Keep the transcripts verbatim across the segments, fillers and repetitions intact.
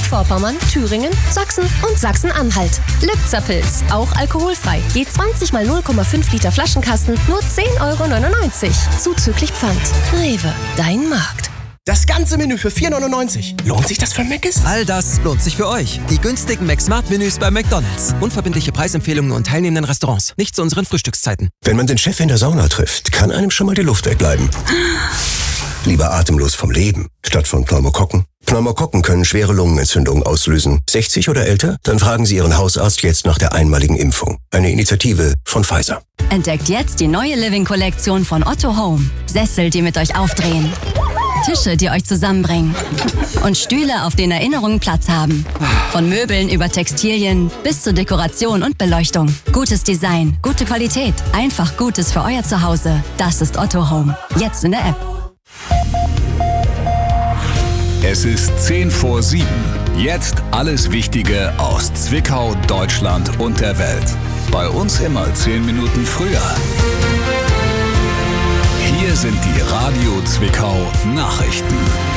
Mecklenburg-Vorpommern, Thüringen, Sachsen und Sachsen-Anhalt. Lübzer Pilz, auch alkoholfrei. Je zwanzig mal null Komma fünf Liter Flaschenkasten, nur zehn Euro neunundneunzig. Zuzüglich Pfand. Rewe, dein Markt. Das ganze Menü für vier neunundneunzig. Lohnt sich das für Mc's? All das lohnt sich für euch. Die günstigen McSmart-Menüs bei McDonald's. Unverbindliche Preisempfehlungen und teilnehmenden Restaurants. Nicht zu unseren Frühstückszeiten. Wenn man den Chef in der Sauna trifft, kann einem schon mal die Luft wegbleiben. Lieber atemlos vom Leben, statt von Pneumokokken. Pneumokokken können schwere Lungenentzündungen auslösen. sechzig oder älter? Dann fragen Sie Ihren Hausarzt jetzt nach der einmaligen Impfung. Eine Initiative von Pfizer. Entdeckt jetzt die neue Living-Kollektion von Otto Home. Sessel, die mit euch aufdrehen. Tische, die euch zusammenbringen. Und Stühle, auf denen Erinnerungen Platz haben. Von Möbeln über Textilien bis zur Dekoration und Beleuchtung. Gutes Design, gute Qualität. Einfach Gutes für euer Zuhause. Das ist Otto Home. Jetzt in der App. Es ist zehn vor sieben. Jetzt alles Wichtige aus Zwickau, Deutschland und der Welt. Bei uns immer zehn Minuten früher. Hier sind die Radio Zwickau Nachrichten.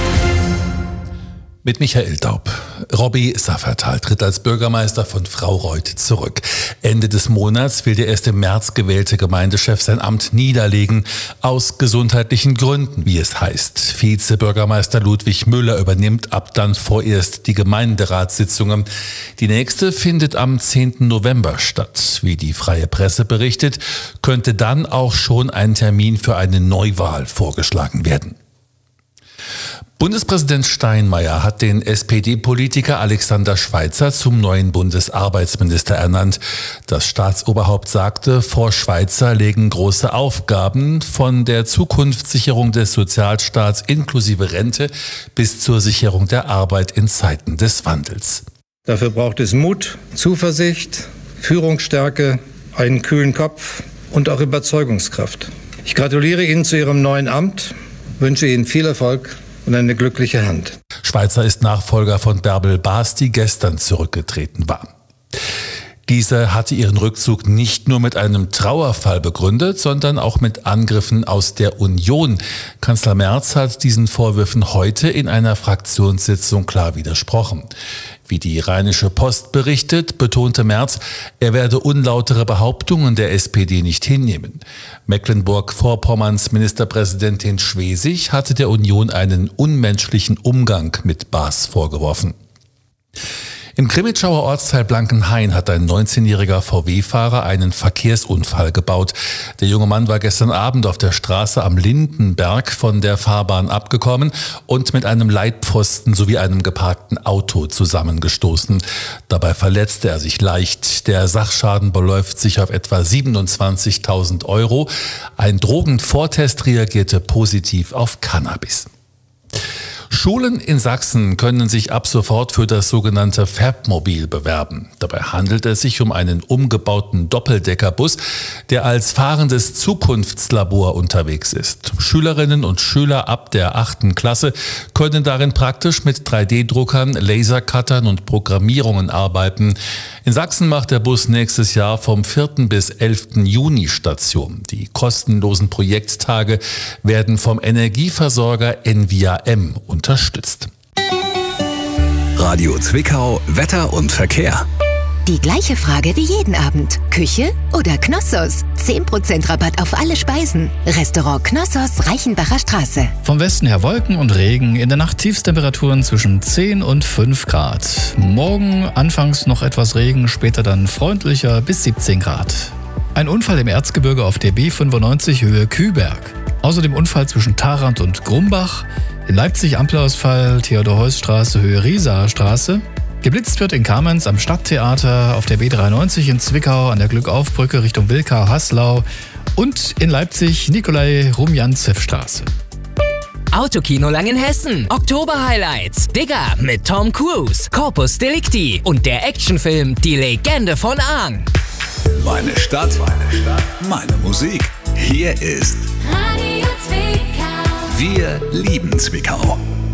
Mit Michael Daub. Robby Safferthal tritt als Bürgermeister von Fraureuth zurück. Ende des Monats will der erst im März gewählte Gemeindechef sein Amt niederlegen, aus gesundheitlichen Gründen, wie es heißt. Vizebürgermeister Ludwig Müller übernimmt ab dann vorerst die Gemeinderatssitzungen. Die nächste findet am zehnten November statt. Wie die Freie Presse berichtet, könnte dann auch schon ein Termin für eine Neuwahl vorgeschlagen werden. Bundespräsident Steinmeier hat den S P D-Politiker Alexander Schweitzer zum neuen Bundesarbeitsminister ernannt. Das Staatsoberhaupt sagte, vor Schweitzer legen große Aufgaben von der Zukunftssicherung des Sozialstaats inklusive Rente bis zur Sicherung der Arbeit in Zeiten des Wandels. Dafür braucht es Mut, Zuversicht, Führungsstärke, einen kühlen Kopf und auch Überzeugungskraft. Ich gratuliere Ihnen zu Ihrem neuen Amt, wünsche Ihnen viel Erfolg und eine glückliche Hand. Schweitzer ist Nachfolger von Bärbel Baas, die gestern zurückgetreten war. Diese hatte ihren Rückzug nicht nur mit einem Trauerfall begründet, sondern auch mit Angriffen aus der Union. Kanzler Merz hat diesen Vorwürfen heute in einer Fraktionssitzung klar widersprochen. Wie die Rheinische Post berichtet, betonte Merz, er werde unlautere Behauptungen der S P D nicht hinnehmen. Mecklenburg-Vorpommerns Ministerpräsidentin Schwesig hatte der Union einen unmenschlichen Umgang mit Baas vorgeworfen. Im Krimitschauer Ortsteil Blankenhain hat ein neunzehnjähriger V W-Fahrer einen Verkehrsunfall gebaut. Der junge Mann war gestern Abend auf der Straße am Lindenberg von der Fahrbahn abgekommen und mit einem Leitpfosten sowie einem geparkten Auto zusammengestoßen. Dabei verletzte er sich leicht. Der Sachschaden beläuft sich auf etwa siebenundzwanzigtausend Euro. Ein Drogenvortest reagierte positiv auf Cannabis. Schulen in Sachsen können sich ab sofort für das sogenannte Färbmobil bewerben. Dabei handelt es sich um einen umgebauten Doppeldeckerbus, der als fahrendes Zukunftslabor unterwegs ist. Schülerinnen und Schüler ab der achten Klasse können darin praktisch mit drei D Druckern, Lasercuttern und Programmierungen arbeiten. In Sachsen macht der Bus nächstes Jahr vom vierten bis elften Juni Station. Die kostenlosen Projekttage werden vom Energieversorger N V I A M unterstützt. Radio Zwickau, Wetter und Verkehr. Die gleiche Frage wie jeden Abend. Küche oder Knossos? zehn Prozent Rabatt auf alle Speisen. Restaurant Knossos, Reichenbacher Straße. Vom Westen her Wolken und Regen, in der Nacht Tiefstemperaturen zwischen zehn und fünf Grad. Morgen anfangs noch etwas Regen, später dann freundlicher bis siebzehn Grad. Ein Unfall im Erzgebirge auf der B fünfundneunzig Höhe Küberg. Außerdem Unfall zwischen Tharandt und Grumbach. In Leipzig Ampelausfall, Theodor-Heuss-Straße, Höhe Riesaer Straße. Geblitzt wird in Kamenz am Stadttheater, auf der B dreiundneunzig in Zwickau, an der Glückaufbrücke Richtung Wilkau-Haslau und in Leipzig Nikolai-Rumjantzew-Straße. Autokino Langenhessen. Oktober-Highlights. Digger mit Tom Cruise, Corpus Delicti und der Actionfilm Die Legende von Aang. Meine Stadt, meine Stadt, meine Musik. Hier ist Radio Zwickau. Wir lieben Zwickau.